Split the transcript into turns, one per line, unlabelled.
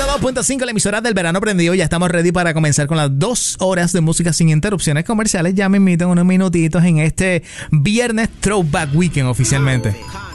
102.5, la emisora del verano prendido. Ya estamos ready para comenzar con las 2 horas de música sin interrupciones comerciales. Ya me invitan unos minutitos en este viernes Throwback Weekend oficialmente.